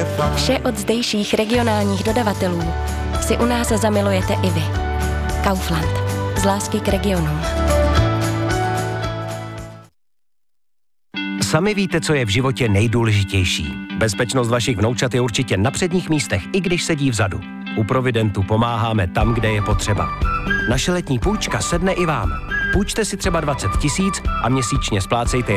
Vše od zdejších regionálních dodavatelů si u nás zamilujete i vy. Kaufland. Z lásky k regionům. Sami víte, co je v životě nejdůležitější. Bezpečnost vašich vnoučat je určitě na předních místech, i když sedí vzadu. U Providentu pomáháme tam, kde je potřeba. Naše letní půjčka sedne i vám. Půjčte si třeba 20 000 a měsíčně splácejte